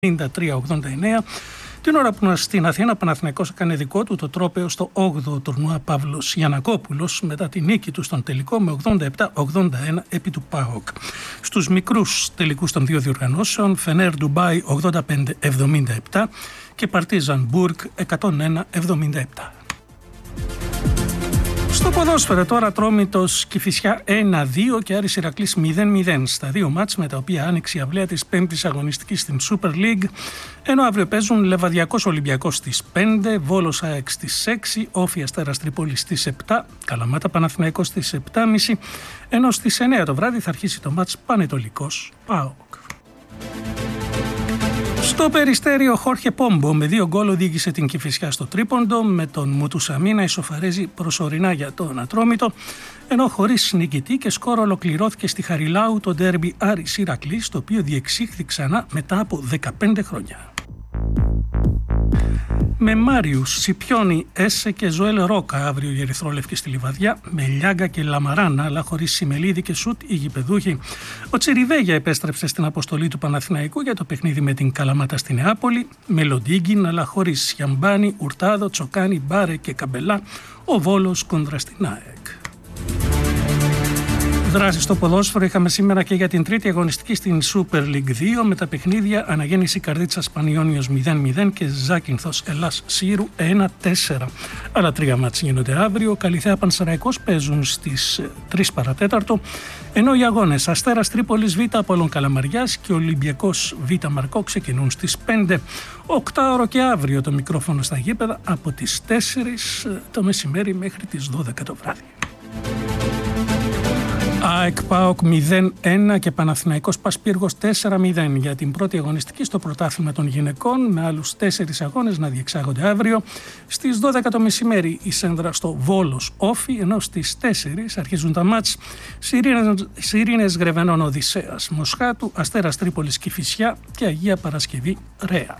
93-89. Την ώρα που στην Αθήνα, Παναθηναϊκός έκανε δικό του το τρόπαιο στο 8ο τουρνουά Παύλος Γιαννακόπουλος μετά τη νίκη του στον τελικό με 87-81 επί του ΠΑΟΚ. Στους μικρούς τελικούς των δύο διοργανώσεων, Φενέρ Ντουμπάι 85-77 και Παρτίζαν Μπουργκ 101-77. Στο ποδόσφαιρο τώρα, Ατρόμητος Κηφισιά 1-2 και Άρης Ηρακλής 0-0 στα δύο μάτς με τα οποία άνοιξε η αυλαία της 5ης αγωνιστικής στην Super League, ενώ αύριο παίζουν Λεβαδιακός Ολυμπιακός στις 5, Βόλος ΑΕΚ στις 6, Όφη Αστέρας Τρίπολης στις 7, Καλαμάτα Παναθηναϊκός στις 7.30, ενώ στις 9 το βράδυ θα αρχίσει το μάτς Πανετολικός ΠΑΟΚ. Στο Περιστέρι, ο Χόρχε Πόμπο με 2 γκολ οδήγησε την Κηφισιά στο τρίποντο, με τον Μουτουσαμί να ισοφαρίζει προσωρινά για τον Ατρόμητο, ενώ χωρίς νικητή και σκόρ ολοκληρώθηκε στη Χαριλάου το ντέρμπι Άρης Ηρακλής, το οποίο διεξήχθη ξανά μετά από 15 χρόνια. Με Μάριους, Σιπιόνι, Έσε και Ζωέλ Ρόκα αύριο οι ερυθρόλευκοι στη Λιβαδιά, με Λιάγκα και Λαμαράνα, αλλά χωρίς Σιμελίδη και Σουτ οι γηπεδούχοι. Ο Τσιριβέγια επέστρεψε στην αποστολή του Παναθηναϊκού για το παιχνίδι με την Καλαμάτα στη Νεάπολη, με Λοντίγκιν, αλλά χωρίς Σιαμπάνι, Ουρτάδο, Τσοκάνι, Μπάρε και Καμπελά, ο Βόλος κόντρα στην ΑΕΚ. Δράση στο ποδόσφαιρο είχαμε σήμερα και για την τρίτη αγωνιστική στην Super League 2 με τα παιχνίδια Αναγέννηση Καρδίτσας Πανιόνιος 0-0 και Ζάκυνθος Ελλάς Σύρου 1-4. Άλλα 3 μάτς γίνονται αύριο. Καλιθέα Πανσεραϊκός παίζουν στις 3 παρατέταρτο, ενώ οι αγώνες Αστέρας Τρίπολης Β Απόλλων Καλαμαριάς και Ολυμπιακός Β Μαρκό ξεκινούν στις 5. 8ωρο και αύριο το μικρόφωνο στα γήπεδα από τις 4 το μεσημέρι μέχρι τις 12 το βράδυ. ΑΕΚ ΠΑΟΚ 0-1 και Παναθηναϊκός Πασπύργος 4-0 για την πρώτη αγωνιστική στο πρωτάθλημα των γυναικών, με άλλους 4 αγώνες να διεξάγονται αύριο. Στις 12 το μεσημέρι η Σένδρα στο Βόλος Όφη, ενώ στις 4 αρχίζουν τα μάτς Σιρήνες Γρεβενών Οδυσσέας Μοσχάτου, Αστέρας Τρίπολης Κηφισιά και Αγία Παρασκευή Ρέα.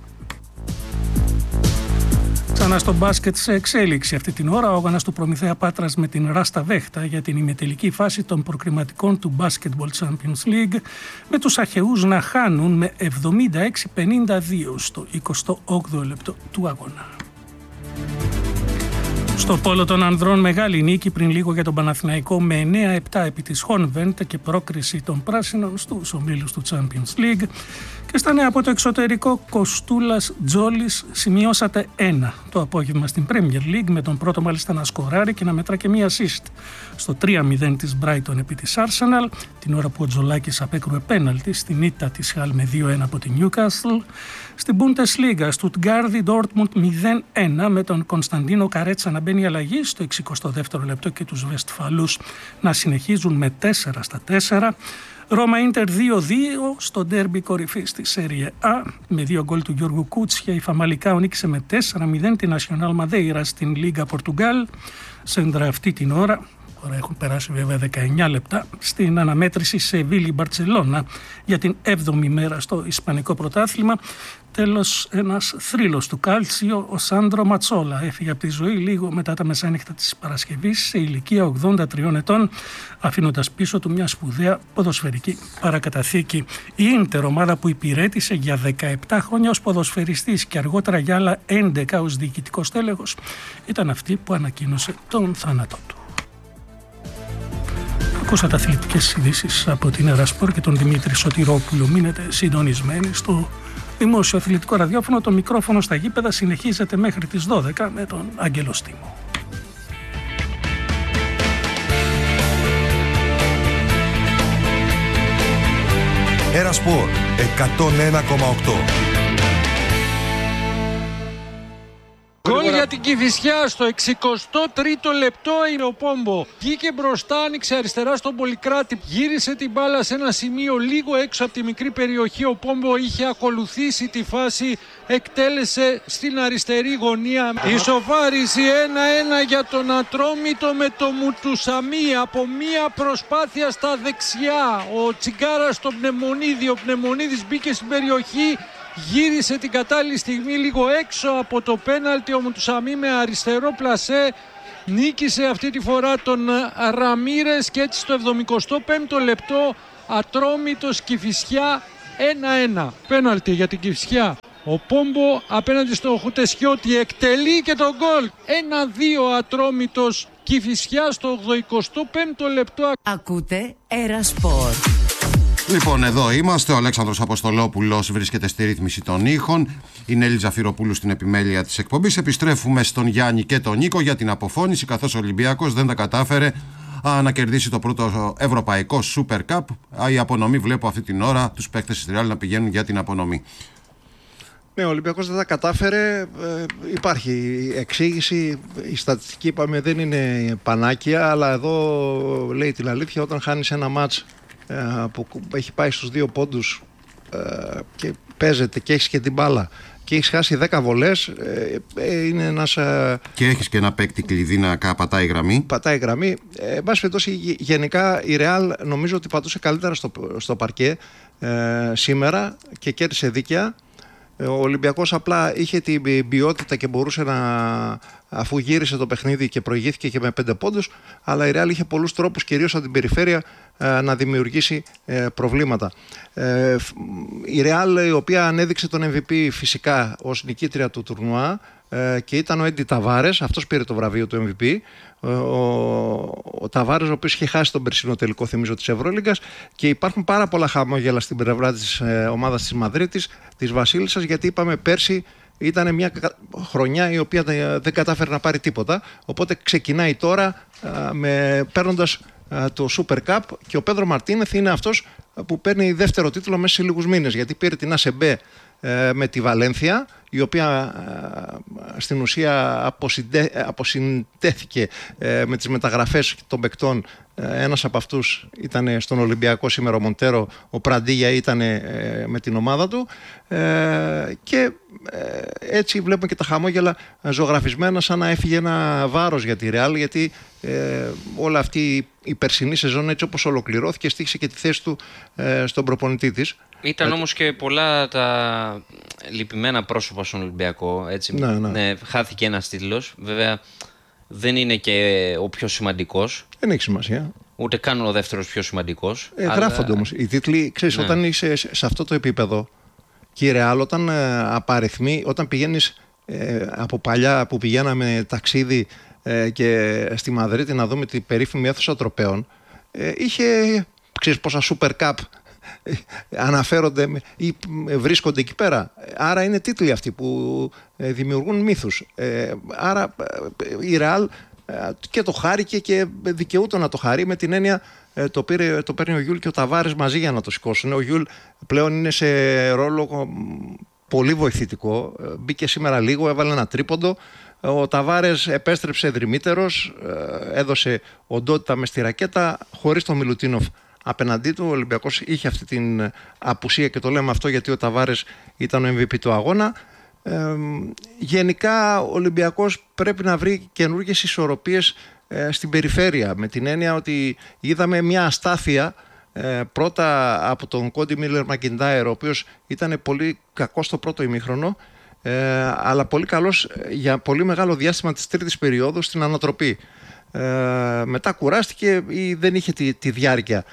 Ξανά στο μπάσκετ σε εξέλιξη αυτή την ώρα, ο αγώνας του Προμηθέα Πάτρας με την Ράστα Βέχτα για την ημιτελική φάση των προκριματικών του Basketball Champions League, με τους Αχαιούς να χάνουν με 76-52 στο 28ο λεπτό του αγώνα. Στο πόλο των ανδρών μεγάλη νίκη πριν λίγο για τον Παναθηναϊκό με 9-7 επί της Χόνβεντ και πρόκριση των πράσινων στους ομίλους του Champions League. Και στα νέα από το εξωτερικό, Κοστούλας Τζόλης σημειώσατε 1 το απόγευμα στην Premier League, με τον πρώτο μάλιστα να σκοράρει και να μετρά και μία assist στο 3-0 της Brighton επί της Arsenal, την ώρα που ο Τζολάκης απέκρουε πέναλτι στην ήττα της Χαλ με 2-1 από την Newcastle. Στην Bundesliga, Στουτγκάρδη Dortmund 0-1 με τον Κωνσταντίνο Καρέτσα να μπαίνει αλλαγή στο 62ο λεπτό και τους Βεστφαλούς να συνεχίζουν με 4-4. Ρώμα Ίντερ 2-2 στο ντέρμπι κορυφής της Serie A με 2 γκολ του Γιώργου Κούτσια. Η Φαμαλικάο νίκησε με 4-0 την Nacional Madeira στην Λίγκα Πορτουγκάλ. Σέντρα αυτή την ώρα, τώρα έχουν περάσει βέβαια 19 λεπτά, στην αναμέτρηση Σεβίλη Μπαρτσελώνα για την 7η μέρα στο Ισπανικό Πρωτάθλημα. Τέλος, ένας θρύλος του κάλτσιο, ο Σάντρο Ματσόλα, έφυγε από τη ζωή λίγο μετά τα μεσάνυχτα της Παρασκευής σε ηλικία 83 ετών, αφήνοντας πίσω του μια σπουδαία ποδοσφαιρική παρακαταθήκη. Η Ίντερ, ομάδα που υπηρέτησε για 17 χρόνια ως ποδοσφαιριστής και αργότερα για άλλα 11 ως διοικητικός τέλεχος, ήταν αυτή που ανακοίνωσε τον θάνατό του. Ακούσατε αθλητικές ειδήσεις από την Ερασπορ και τον Δημήτρη Σωτηρόπουλο. Μείνετε συντονισμένοι στο δημόσιο αθλητικό ραδιόφωνο. Το μικρόφωνο στα γήπεδα συνεχίζεται μέχρι τις 12 με τον Άγγελο Στήμο. Ερασπορ 101,8. Γκολ για την Κηφισιά στο 63ο λεπτό είναι ο Πόμπο. Βγήκε μπροστά, άνοιξε αριστερά στον Πολυκράτη. Γύρισε την μπάλα σε ένα σημείο λίγο έξω από τη μικρή περιοχή. Ο Πόμπο είχε ακολουθήσει τη φάση, εκτέλεσε στην αριστερή γωνία. Ισοφάριση 1-1 για τον Ατρόμητο με το Μουτουσαμί από μία προσπάθεια στα δεξιά. Ο Τσιγκάρας στον Πνευμονίδη, ο Πνευμονίδης μπήκε στην περιοχή. Γύρισε την κατάλληλη στιγμή λίγο έξω από το πέναλτι. Ο Μουτουσαμί με αριστερό πλασέ νίκησε αυτή τη φορά τον Ραμίρες και έτσι στο 75ο λεπτό Ατρόμητος Κηφισιά 1-1. Πέναλτι για την Κηφισιά. Ο Πόμπο απέναντι στο Χουτεσιώτη εκτελεί και τον γκολ. 1-2 Ατρόμητος Κηφισιά στο 85ο λεπτό. Ακούτε Ερασπορ. Λοιπόν, εδώ είμαστε. Ο Αλέξανδρος Αποστολόπουλος βρίσκεται στη ρύθμιση των ήχων. Η Νέλη Ζαφυροπούλου στην επιμέλεια της εκπομπής. Επιστρέφουμε στον Γιάννη και τον Νίκο για την αποφώνηση, καθώς ο Ολυμπιακός δεν τα κατάφερε να κερδίσει το πρώτο ευρωπαϊκό Super Cup. Η απονομή, βλέπω αυτή την ώρα τους παίκτες της Real να πηγαίνουν για την απονομή. Ναι, ο Ολυμπιακός δεν τα κατάφερε. Υπάρχει εξήγηση. Η στατιστική, είπαμε, δεν είναι πανάκια, αλλά εδώ λέει την αλήθεια. Όταν χάνεις ένα μάτς που έχει πάει στους 2 πόντους και παίζεται και έχεις και την μπάλα και έχεις χάσει 10 βολές, είναι ένας... Και έχεις και ένα παίκτη κλειδί να πατάει γραμμή. Πατάει γραμμή. Εν πάση περιπτώσει, γενικά η Real νομίζω ότι πατούσε καλύτερα στο παρκέ σήμερα και κέρδισε δίκαια. Ο Ολυμπιακός απλά είχε την ποιότητα και μπορούσε αφού γύρισε το παιχνίδι και προηγήθηκε και με 5 πόντους, αλλά η Real είχε πολλούς τρόπους, κυρίως από την περιφέρεια, να δημιουργήσει προβλήματα. Η Real, η οποία ανέδειξε τον MVP φυσικά ως νικήτρια του τουρνουά, και ήταν ο Έντι Ταβάρες, αυτός πήρε το βραβείο του MVP. Ο Ταβάρες, ο οποίος είχε χάσει τον περσινό τελικό, θυμίζω, της Ευρωλίγκας, και υπάρχουν πάρα πολλά χαμόγελα στην πλευρά της ομάδας της Μαδρίτης, της Βασίλισσας, γιατί είπαμε πέρσι ήταν μια χρονιά η οποία δεν κατάφερε να πάρει τίποτα, οπότε ξεκινάει τώρα παίρνοντας το Super Cup, και ο Πέδρο Μαρτίνεθ είναι αυτός που παίρνει δεύτερο τίτλο μέσα σε λίγους μήνες, γιατί πήρε την ACB με τη Βαλένθια, η οποία στην ουσία αποσυντέθηκε με τις μεταγραφές των παικτών. Ένας από αυτούς ήταν στον Ολυμπιακό σήμερα, ο Μοντέρο, ο Πραντίγια ήταν με την ομάδα του, και έτσι βλέπουμε και τα χαμόγελα ζωγραφισμένα, σαν να έφυγε ένα βάρος για τη Real, γιατί όλη αυτή η περσινή σεζόν, έτσι όπως ολοκληρώθηκε, στήχησε και τη θέση του στον προπονητή της. Ήταν όμως και πολλά τα λυπημένα πρόσωπα στον Ολυμπιακό, έτσι. Ναι, χάθηκε ένας τίτλος, βέβαια δεν είναι και ο πιο σημαντικός. Δεν έχει σημασία. Ούτε καν ο δεύτερος πιο σημαντικός. Γράφονται όμως οι τίτλοι, ξέρεις, όταν είσαι σε αυτό το επίπεδο, και η Real όταν απαριθμεί, όταν πηγαίνεις από παλιά που πηγαίναμε ταξίδι και στη Μαδρίτη να δούμε την περίφημη αίθουσα τροπέων, είχε, ξέρεις πόσα Super Cup αναφέρονται ή βρίσκονται εκεί πέρα. Άρα είναι τίτλοι αυτοί που δημιουργούν μύθους. Άρα η Real και το χάρηκε και δικαιούται να το χαρεί, με την έννοια το παίρνει ο Γιούλ και ο Ταβάρες μαζί για να το σηκώσουν. Ο Γιούλ πλέον είναι σε ρόλο πολύ βοηθητικό. Μπήκε σήμερα λίγο, έβαλε ένα τρίποντο. Ο Ταβάρες επέστρεψε δρυμύτερος, έδωσε οντότητα μες στη ρακέτα, χωρίς τον Μιλουτίνοφ απέναντί του. Ο Ολυμπιακός είχε αυτή την απουσία, και το λέμε αυτό γιατί ο Ταβάρες ήταν ο MVP του αγώνα. Γενικά ο Ολυμπιακός πρέπει να βρει καινούργιες ισορροπίες στην περιφέρεια, με την έννοια ότι είδαμε μια αστάθεια πρώτα από τον Κόντι Μίλερ Μακιντάιρ, ο οποίος ήταν πολύ κακός στο πρώτο ημίχρονο, αλλά πολύ καλός για πολύ μεγάλο διάστημα της τρίτης περίοδου στην ανατροπή. Μετά κουράστηκε ή δεν είχε τη διάρκεια.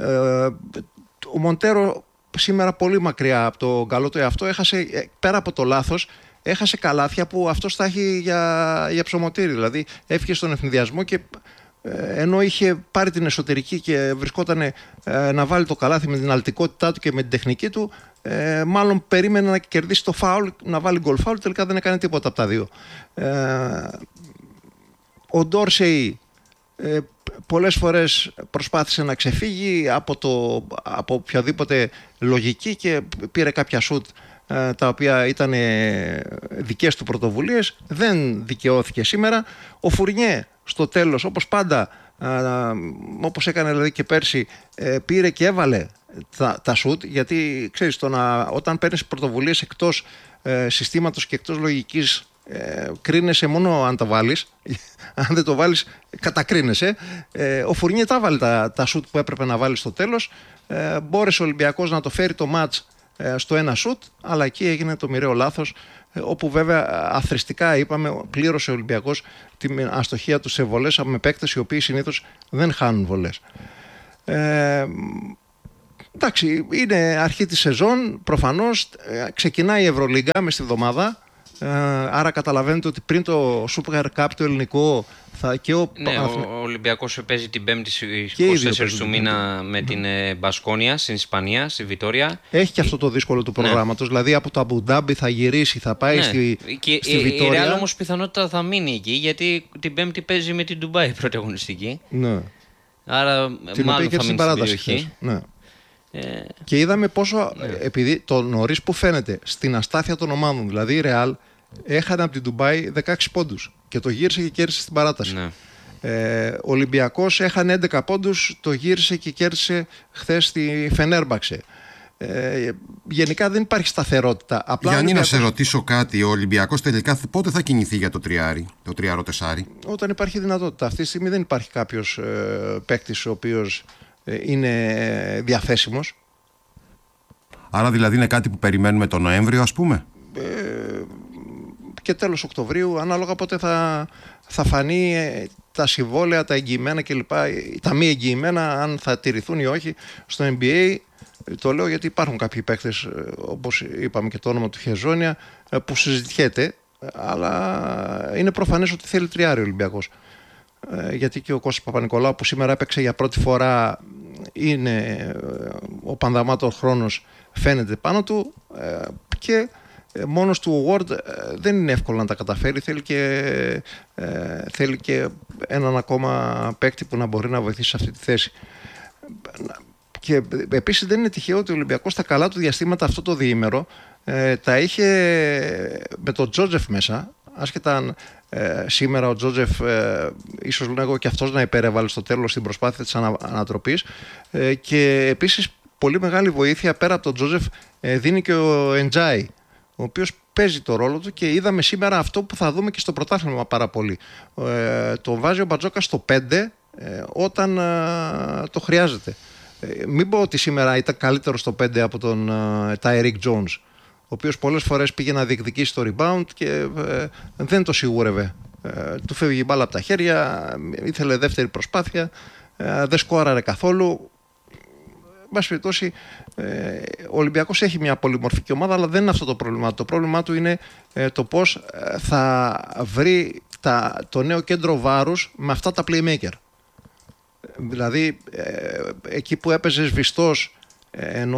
Ο Μοντέρο σήμερα πολύ μακριά από το καλό του εαυτό, έχασε, πέρα από το λάθος, έχασε καλάθια που αυτός θα έχει για ψωμοτήρι. Δηλαδή έφυγε στον ευνηδιασμό και ενώ είχε πάρει την εσωτερική και βρισκόταν να βάλει το καλάθι με την αλτικότητά του και με την τεχνική του, μάλλον περίμενε να κερδίσει το φάουλ, να βάλει γκολ φάουλ, τελικά δεν έκανε τίποτα από τα δύο. Ο Ντόρσεϊ πολλές φορές προσπάθησε να ξεφύγει από οποιαδήποτε λογική και πήρε κάποια σουτ τα οποία ήταν δικές του πρωτοβουλίες, δεν δικαιώθηκε σήμερα. Ο Φουρνιέ στο τέλος, όπως πάντα, όπως έκανε δηλαδή και πέρσι, πήρε και έβαλε τα σουτ, γιατί ξέρεις, όταν παίρνεις πρωτοβουλίες εκτός συστήματος και εκτός λογικής, κρίνεσαι μόνο αν τα βάλεις. Αν δεν το βάλεις, κατακρίνεσαι. Ο Φουρνιέ τα βάλει τα σουτ που έπρεπε να βάλει στο τέλος. Μπόρεσε ο Ολυμπιακός να το φέρει το μάτς στο ένα σουτ, αλλά εκεί έγινε το μοιραίο λάθος, όπου βέβαια αθροιστικά, είπαμε, πλήρωσε ο Ολυμπιακός την αστοχία του σε βολές με παίκτες οι οποίοι συνήθως δεν χάνουν βολές. Εντάξει, είναι αρχή της σεζόν, προφανώς ξεκινάει η Ευρωλίγκα μες στη βδομάδα. Άρα καταλαβαίνετε ότι πριν το Super Cup το ελληνικό ο Ολυμπιακός παίζει την 5η 24 του μήνα με την Μπασκόνια στην Ισπανία, στη Βιτόρια. Έχει και αυτό το δύσκολο του προγράμματος. Δηλαδή από το Αμπουντάμπι θα γυρίσει, θα πάει στη Βιτόρια. Η Ρεάλ όμως πιθανότητα θα μείνει εκεί, γιατί την 5η παίζει με την Ντουμπάι πρωταγωνιστική. Ναι. Άρα μάλλον θα μείνει στην περιοχή. Ναι. Και είδαμε πόσο, επειδή το νωρίς που φαίνεται στην αστάθεια των ομάδων, δηλαδή η Ρεάλ έχανε από την Ντουμπάι 16 πόντους και το γύρισε και κέρδισε στην παράταση. Ναι. Ο Ολυμπιακός έχανε 11 πόντους, το γύρισε και κέρδισε χθες στη Φενέρμπαξε. Γενικά δεν υπάρχει σταθερότητα. Απλά Γιάννη, να σε ρωτήσω κάτι. Ο Ολυμπιακός τελικά πότε θα κινηθεί για το τριάρο-τεσάρι? Όταν υπάρχει δυνατότητα. Αυτή τη στιγμή δεν υπάρχει κάποιος παίκτης ο οποίος είναι διαθέσιμος. Άρα δηλαδή είναι κάτι που περιμένουμε τον Νοέμβριο, ας πούμε? Και τέλος Οκτωβρίου, ανάλογα πότε θα φανεί τα συμβόλαια, τα εγγυημένα κλπ. Τα μη εγγυημένα, αν θα τηρηθούν ή όχι στο NBA. Το λέω γιατί υπάρχουν κάποιοι παίκτες, όπως είπαμε και το όνομα του Χεζόνια, που συζητιέται, αλλά είναι προφανές ότι θέλει τριάρι ο Ολυμπιακός. Γιατί και ο Κώστας Παπα-Νικολάου, που σήμερα έπαιξε για πρώτη φορά, είναι ο πανδαμάτων χρόνος, φαίνεται πάνω του, και μόνος του ο Ward δεν είναι εύκολο να τα καταφέρει. Θέλει και έναν ακόμα παίκτη που να μπορεί να βοηθήσει σε αυτή τη θέση. Και επίσης δεν είναι τυχαίο ότι ο Ολυμπιακός στα καλά του διαστήματα αυτό το διήμερο τα είχε με τον Τζότζεφ μέσα, άσχετα αν σήμερα ο Τζότζεφ ίσως λέγω και αυτός να υπερέβαλε στο τέλος στην προσπάθεια της ανατροπής, και επίσης πολύ μεγάλη βοήθεια πέρα από τον Τζότζεφ δίνει και ο Εντζάι, ο οποίος παίζει το ρόλο του, και είδαμε σήμερα αυτό που θα δούμε και στο πρωτάθλημα πάρα πολύ. Το βάζει ο Μπατζόκας στο 5 όταν το χρειάζεται. Μην πω ότι σήμερα ήταν καλύτερο στο 5 από τον Tyreek Jones, ο οποίος πολλές φορές πήγε να διεκδικήσει το rebound και δεν το σιγούρευε. Του φεύγει η μπάλα από τα χέρια, ήθελε δεύτερη προσπάθεια, δεν σκόραρε καθόλου. Εν πάση περιπτώσει, ο Ολυμπιακός έχει μια πολυμορφική ομάδα, αλλά δεν είναι αυτό το πρόβλημά του. Το πρόβλημά του είναι το πώς θα βρει το νέο κέντρο βάρους με αυτά τα playmaker. Δηλαδή εκεί που έπαιζε σβηστός, ενώ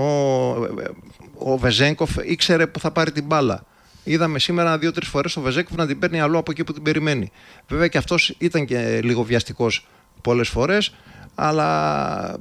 ο Βεζένκοφ ήξερε που θα πάρει την μπάλα. Είδαμε σήμερα 2-3 φορές ο Βεζένκοφ να την παίρνει αλλού από εκεί που την περιμένει. Βέβαια και αυτός ήταν και λίγο βιαστικός πολλές φορές, αλλά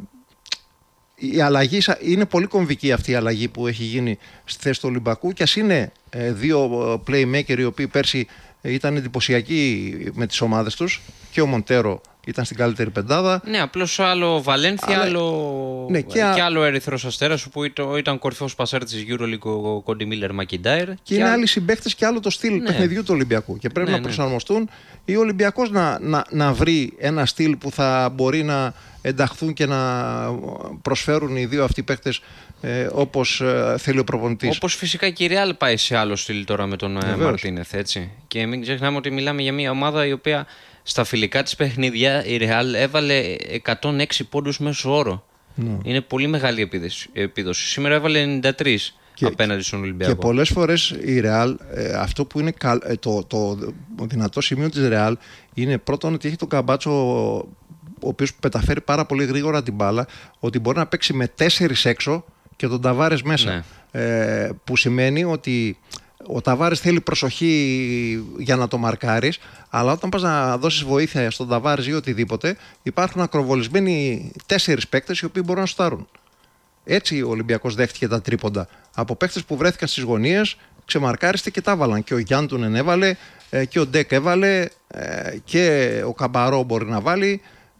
η αλλαγή είναι πολύ κομβική, αυτή η αλλαγή που έχει γίνει στη θέση του Ολυμπιακού, και ας είναι δύο playmaker οι οποίοι πέρσι ήταν εντυπωσιακοί με τις ομάδες τους, και ο Μοντέρο ήταν στην καλύτερη πεντάδα. Ναι, απλώς άλλο Βαλένθια, άλλο Ερυθρός Αστέρας, που ήταν κορυφαίος πασέρ της EuroLeague ο Κόντι Μίλλερ Μακιντάιρ. Και είναι άλλοι συμπαίκτες και άλλο το στυλ παιχνιδιού του Ολυμπιακού. Και πρέπει να προσαρμοστούν, ή ο Ολυμπιακός να βρει ένα στυλ που θα μπορεί να ενταχθούν και να προσφέρουν οι δύο αυτοί παίκτες όπως θέλει ο προπονητής. Όπως φυσικά και η Real πάει σε άλλο στυλ τώρα με τον Μαρτίνεθ, έτσι. Και μην ξεχνάμε ότι μιλάμε για μια ομάδα η οποία στα φιλικά της παιχνίδια, η Real έβαλε 106 πόντους μέσο όρο. Είναι πολύ μεγάλη επίδοση. Σήμερα έβαλε 93 απέναντι στον Ολυμπιακό. Και πολλές φορές η Real, αυτό που είναι το δυνατό σημείο της Real είναι πρώτον ότι έχει τον Καμπάτσο, ο οποίος μεταφέρει πάρα πολύ γρήγορα την μπάλα, ότι μπορεί να παίξει με 4 έξω και τον Ταβάρες μέσα. Που σημαίνει ότι ο Ταβάρες θέλει προσοχή για να το μαρκάρεις, αλλά όταν πας να δώσεις βοήθεια στον Ταβάρες ή οτιδήποτε, υπάρχουν ακροβολισμένοι 4 παίκτες οι οποίοι μπορούν να σουτάρουν. Έτσι ο Ολυμπιακός δέχτηκε τα τρίποντα από παίκτες που βρέθηκαν στις γωνίες, ξεμαρκάριστε και τα έβαλαν. Και ο Γιάντουνεν έβαλε, και ο Ντεκ έβαλε, και ο Καμπαρό μπορεί να βάλει.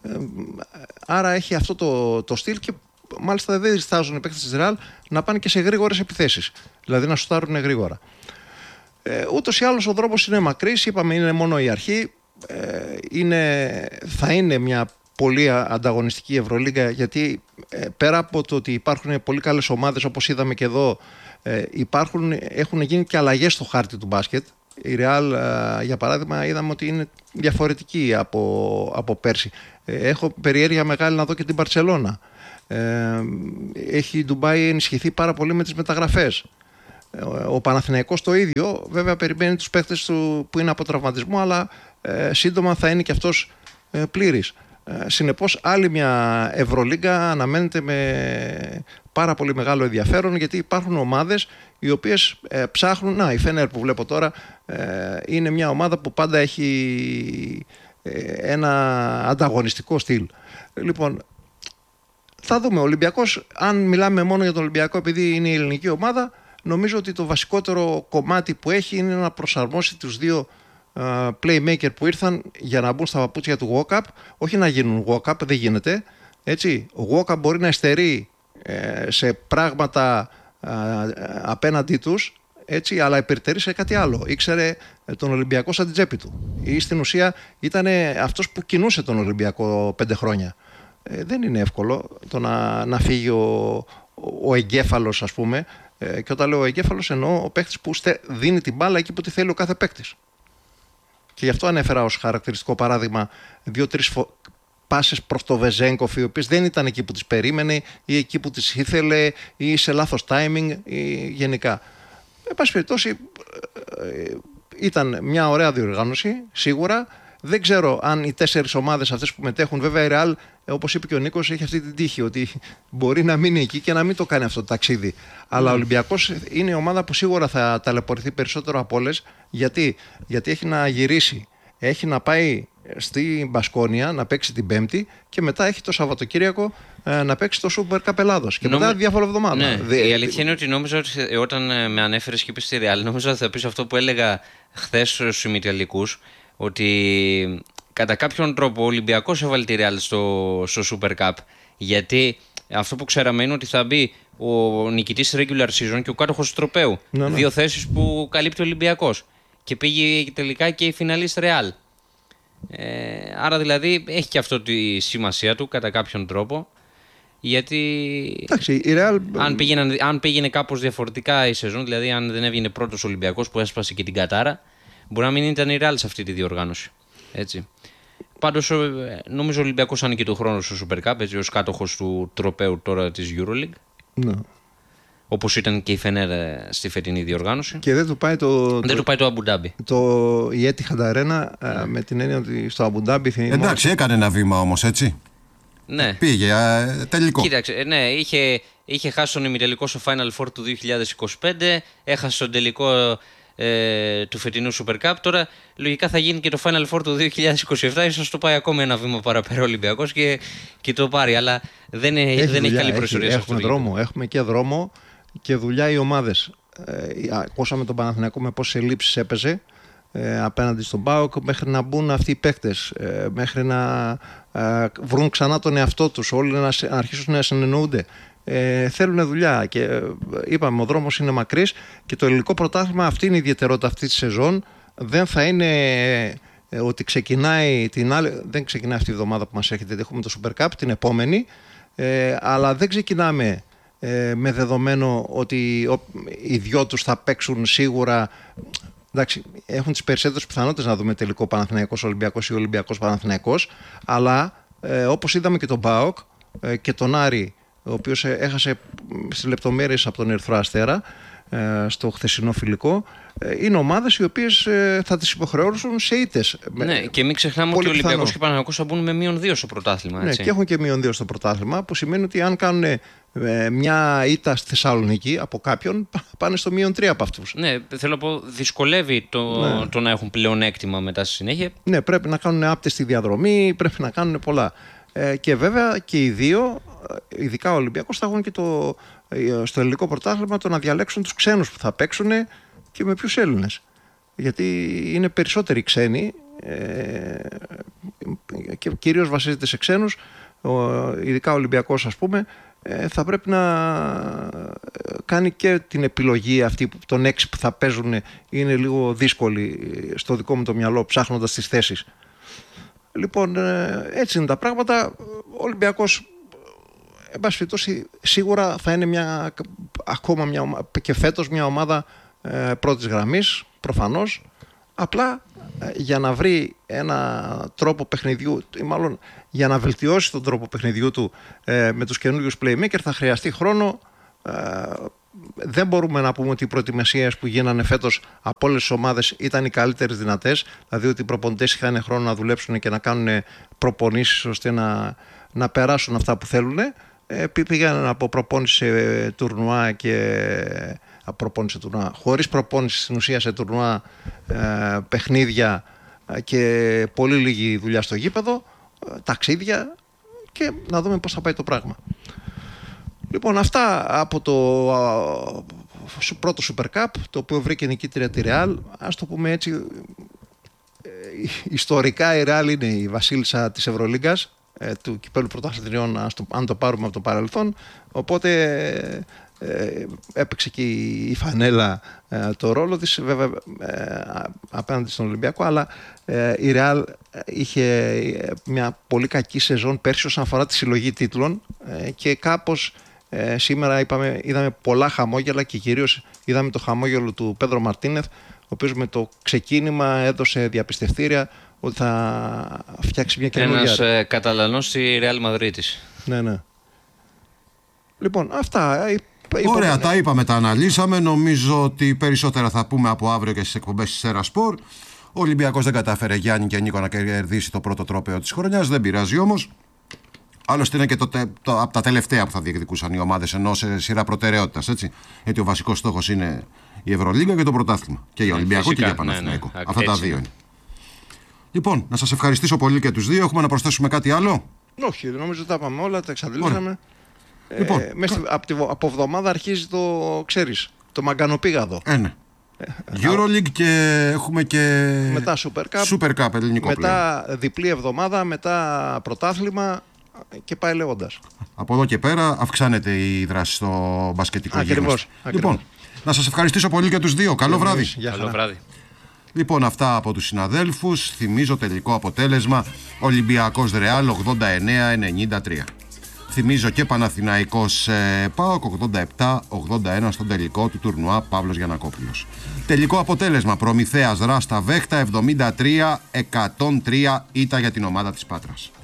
Άρα έχει αυτό το στυλ, και μάλιστα δεν διστάζουν οι παίκτες της Ρεάλ να πάνε και σε γρήγορες επιθέσεις. Δηλαδή να σουτάρουν γρήγορα. Ούτως ή άλλως ο δρόμος είναι μακρύς, είπαμε είναι μόνο η αρχή. Θα είναι μια πολύ ανταγωνιστική Ευρωλίγκα, γιατί πέρα από το ότι υπάρχουν πολύ καλές ομάδες, όπως είδαμε και εδώ, έχουν γίνει και αλλαγές στο χάρτη του μπάσκετ. Η Real, για παράδειγμα, είδαμε ότι είναι διαφορετική από πέρσι. Έχω περιέργεια μεγάλη να δω και την Μπαρτσελώνα. Έχει η Ντουμπάι ενισχυθεί πάρα πολύ με τις μεταγραφές. Ο Παναθηναϊκός το ίδιο, βέβαια περιμένει τους παίκτες του που είναι από τραυματισμό, αλλά σύντομα θα είναι και αυτός πλήρης. Συνεπώς άλλη μια Ευρωλίγκα αναμένεται με πάρα πολύ μεγάλο ενδιαφέρον, γιατί υπάρχουν ομάδες οι οποίες ψάχνουν. Η Φενέρ που βλέπω τώρα είναι μια ομάδα που πάντα έχει ένα ανταγωνιστικό στυλ. Λοιπόν, θα δούμε. Ο Ολυμπιακός, αν μιλάμε μόνο για τον Ολυμπιακό επειδή είναι η ελληνική ομάδα, νομίζω ότι το βασικότερο κομμάτι που έχει είναι να προσαρμόσει τους δύο playmaker που ήρθαν για να μπουν στα παπούτσια του Walkup. Όχι να γίνουν Walkup, δεν γίνεται. Έτσι, ο Walkup μπορεί να υστερεί σε πράγματα απέναντί τους, έτσι, αλλά υπερτερεί σε κάτι άλλο. Ήξερε τον Ολυμπιακό σαν την τσέπη του. Ή στην ουσία ήταν αυτός που κινούσε τον Ολυμπιακό 5 χρόνια. Δεν είναι εύκολο το να φύγει ο εγκέφαλος, ας πούμε. Και όταν λέω εγκέφαλος εννοώ ο παίκτης που δίνει την μπάλα εκεί που τη θέλει ο κάθε παίκτης. Και γι' αυτό ανέφερα ως χαρακτηριστικό παράδειγμα 2-3 πάσες προς το Βεζέγκοφ, οι οποίες δεν ήταν εκεί που τις περίμενε ή εκεί που τις ήθελε ή σε λάθος timing ή γενικά. Εν πάση περιπτώσει, ήταν μια ωραία διοργάνωση, σίγουρα. Δεν ξέρω αν οι 4 ομάδες αυτές που μετέχουν, βέβαια η Real, όπως είπε και ο Νίκος, έχει αυτή την τύχη ότι μπορεί να μείνει εκεί και να μην το κάνει αυτό το ταξίδι. Αλλά ο Ολυμπιακός είναι η ομάδα που σίγουρα θα ταλαιπωρηθεί περισσότερο από όλες. Γιατί έχει να γυρίσει, έχει να πάει στη Μπασκόνια να παίξει την Πέμπτη και μετά έχει το Σαββατοκύριακο να παίξει το Super Cup Ελλάδος. Και μετά διάφορα εβδομάδα. Ναι, η αλήθεια είναι ότι νόμιζα ότι όταν με ανέφερες και είπες στη Real, νόμιζα ότι θα πεις αυτό που έλεγα χθες στους ημιτελικούς, ότι κατά κάποιον τρόπο ο Ολυμπιακός έβαλε τη Real στο Super Cup, γιατί αυτό που ξέραμε είναι ότι θα μπει ο νικητής regular season και ο κάτοχος του τροπαίου. Ναι. Δύο θέσεις που καλύπτει ο Ολυμπιακός. Και πήγε τελικά και η φιναλίστ Real. Άρα δηλαδή έχει και αυτό τη σημασία του κατά κάποιον τρόπο. Γιατί εντάξει, η Real... αν πήγαινε κάπως διαφορετικά η σεζόν, δηλαδή αν δεν έβγαινε πρώτος Ολυμπιακός που έσπασε και την κατάρα, μπορεί να μην ήταν η Real σε αυτή τη διοργάνωση. Έτσι. Πάντως νομίζω ο Ολυμπιακός άνοιγε του χρόνου στο Super Cup, έτσι, ως κάτοχος του τροπαίου τώρα της EuroLeague. Ναι. Όπως ήταν και η Φενέρ στη φετινή διοργάνωση. Και δεν του πάει το Abu Dhabi. Η Etihad Arena με την έννοια ότι στο Abu Dhabi... Εντάξει, έκανε ένα βήμα όμως, έτσι. Ναι. Πήγε τελικό. Κοίταξε, ναι, είχε χάσει τον ημιτελικό στο Final Four του 2025, έχασε τον τελικό του φετινού Super Cup. Τώρα λογικά θα γίνει και το Final Four του 2027. Ίσως το πάει ακόμα ένα βήμα παραπέρα ο Ολυμπιακός και το πάρει. Αλλά δεν έχει καλή προσωρία σε αυτό. Έχουμε και δρόμο και δουλειά οι ομάδες. Ακούσαμε τον Παναθηναϊκό με πόσες ελλείψεις έπαιζε απέναντι στον ΠΑΟΚ, μέχρι να μπουν αυτοί οι παίκτες, μέχρι να βρουν ξανά τον εαυτό τους, όλοι να αρχίσουν να συνεννοούνται. Θέλουν δουλειά και είπαμε ο δρόμος είναι μακρύς και το ελληνικό πρωτάθλημα, αυτή είναι η ιδιαιτερότητα αυτή τη σεζόν. Δεν θα είναι ότι ξεκινάει δεν ξεκινάει αυτή η εβδομάδα που μας έχετε, έχουμε το Super Cup την επόμενη, αλλά δεν ξεκινάμε με δεδομένο ότι οι δυο τους θα παίξουν σίγουρα. Εντάξει, έχουν τις περισσότερες πιθανότητες να δούμε τελικό Παναθηναϊκός Ολυμπιακός ή Ολυμπιακός Παναθηναϊκός, αλλά όπως είδαμε και τον ΠΑΟΚ και τον Άρη, ο οποίος έχασε στις λεπτομέρειες από τον Ερυθρό Αστέρα στο χθεσινό φιλικό, είναι ομάδες οι οποίες θα τις υποχρεώσουν σε ήττες. Ναι, και μην ξεχνάμε ότι ο Ολυμπιακός και ο Παναθηναϊκός θα μπουν με -2 στο πρωτάθλημα. Έτσι. Ναι, και έχουν και -2 στο πρωτάθλημα, που σημαίνει ότι αν κάνουν μια ήττα στη Θεσσαλονίκη από κάποιον, πάνε στο -3 από αυτούς. Ναι, θέλω να πω, δυσκολεύει το να έχουν πλεονέκτημα μετά στη συνέχεια. Ναι, πρέπει να κάνουν άπτεστη διαδρομή, πρέπει να κάνουν πολλά. Και βέβαια και οι δύο, ειδικά ο Ολυμπιακός, θα έχουν και στο ελληνικό πρωτάθλημα το να διαλέξουν τους ξένους που θα παίξουν και με ποιους Έλληνες. Γιατί είναι περισσότεροι ξένοι και κυρίως βασίζεται σε ξένους, ειδικά ο Ολυμπιακός ας πούμε, θα πρέπει να κάνει και την επιλογή αυτή, των 6 που θα παίζουν είναι λίγο δύσκολη στο δικό μου το μυαλό, ψάχνοντας τις θέσεις. Λοιπόν, έτσι είναι τα πράγματα. Ο Ολυμπιακός, εν πάση περιπτώσει, σίγουρα θα είναι και φέτος μια ομάδα πρώτης γραμμής, προφανώς. Απλά για να βρει ένα τρόπο παιχνιδιού, ή μάλλον για να βελτιώσει τον τρόπο παιχνιδιού του με τους καινούριους playmaker, θα χρειαστεί χρόνο. Δεν μπορούμε να πούμε ότι οι προετοιμασίες που γίνανε φέτος από όλες τις ομάδες ήταν οι καλύτερες δυνατές, δηλαδή ότι οι προπονητές είχαν χρόνο να δουλέψουν και να κάνουν προπονήσεις ώστε να περάσουν αυτά που θέλουν. Πήγαν από προπόνηση σε τουρνουά και χωρίς προπόνηση στην ουσία σε τουρνουά, παιχνίδια και πολύ λίγη δουλειά στο γήπεδο, ταξίδια, και να δούμε πώς θα πάει το πράγμα. Λοιπόν, αυτά από το πρώτο Super Cup, το οποίο βρήκε νικήτρια τη Real. Ας το πούμε έτσι, ιστορικά η Real είναι η βασίλισσα της Ευρωλίγκας, του κυπέλλου πρωταθλητριών, αν το πάρουμε από το παρελθόν. Οπότε έπαιξε και η φανέλα το ρόλο της, βέβαια, απέναντι στον Ολυμπιακό, αλλά η Real είχε μια πολύ κακή σεζόν πέρσι όσον αφορά τη συλλογή τίτλων, και κάπως σήμερα είδαμε πολλά χαμόγελα, και κυρίως είδαμε το χαμόγελο του Πέντρο Μαρτίνεθ, ο οποίος με το ξεκίνημα έδωσε διαπιστευτήρια ότι θα φτιάξει μια καινούργια. Ένας Καταλανός στη Ρεάλ Μαδρίτης. Ναι. Λοιπόν, αυτά. Ωραία, τα είπαμε, τα αναλύσαμε. Νομίζω ότι περισσότερα θα πούμε από αύριο και στις εκπομπές της Έρα Σπορ. Ο Ολυμπιακός δεν κατάφερε, Γιάννη και Νίκο, να κερδίσει το πρώτο τρόπαιο της χρονιάς. Δεν πειράζει όμως. Άλλωστε είναι και από τα τελευταία που θα διεκδικούσαν οι ομάδες, ενώ σε σειρά προτεραιότητας, έτσι. Γιατί ο βασικός στόχος είναι η Ευρωλίγκα και το πρωτάθλημα. Και για Ολυμπιακό και για Παναθηναϊκό. Αυτά τα δύο είναι. Λοιπόν, να σας ευχαριστήσω πολύ και τους δύο. Έχουμε να προσθέσουμε κάτι άλλο? Όχι, νομίζω τα είπαμε όλα, τα εξαντλήσαμε. Λοιπόν, από εβδομάδα αρχίζει το μαγκανοπήγαδο. Ναι. Euroleague, και έχουμε και μετά Super Cup ελληνικό. Μετά πλέον διπλή εβδομάδα, μετά πρωτάθλημα, και πάει λέγοντας. Από εδώ και πέρα αυξάνεται η δράση στο μπασκετικό γύρο. Ακριβώς. Λοιπόν, να σας ευχαριστήσω πολύ και τους δύο. Καλό βράδυ. Καλό βράδυ. Λοιπόν, αυτά από τους συναδέλφους. Θυμίζω τελικό αποτέλεσμα: Ολυμπιακός Ρεάλ 89-93. Θυμίζω και Παναθηναϊκός ΠΑΟΚ 87-81 στον τελικό του τουρνουά Παύλος Γιαννακόπουλος. Τελικό αποτέλεσμα: Προμηθέας Ράστα Βέχτα 73-103 ήττα για την ομάδα της Πάτρας.